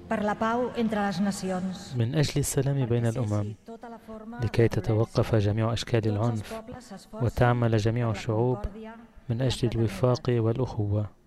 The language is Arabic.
من أجل السلام بين الأمم، لكي تتوقف جميع أشكال العنف وتعمل جميع الشعوب من أجل الوفاق والأخوة.